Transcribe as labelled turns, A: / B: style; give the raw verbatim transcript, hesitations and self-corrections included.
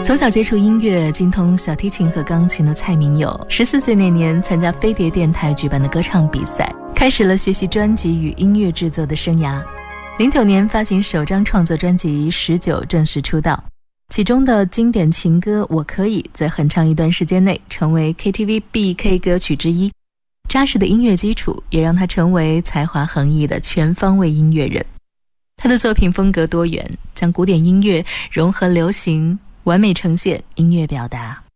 A: 从小接触音乐，精通小提琴和钢琴的蔡明友，十四岁那年参加飞碟电台举办的歌唱比赛，开始了学习专辑与音乐制作的生涯。零九年发行首张创作专辑《十九》，正式出道。其中的经典情歌《我可以》在很长一段时间内成为 K T V 必 K 歌曲之一。扎实的音乐基础也让他成为才华横溢的全方位音乐人。他的作品风格多元，将古典音乐融合流行，完美呈现音乐表达。